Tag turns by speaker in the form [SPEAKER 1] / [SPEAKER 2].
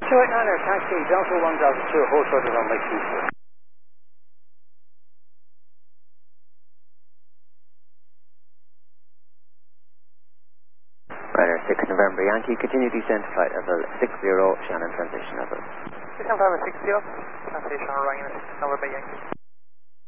[SPEAKER 1] short Niner, taxi, Delta 1, Delta 2, hold short of runway 24.
[SPEAKER 2] Ryder 6 November Yankee, continue descent flight level 60, Shannon transition level.
[SPEAKER 3] Descent level 60, transition Ryan 6 November Yankee.